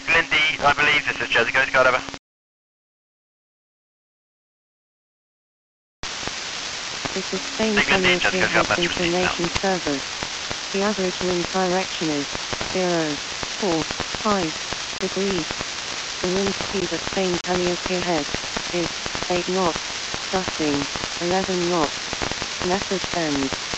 Lindy, I believe this is Jersey Coast Guard, over. This is Spain Community Health Information Service. The average wind direction is 0.45 degrees. The wind speed at Spain Community Head is 8 knots, gusting 11 knots. Message send.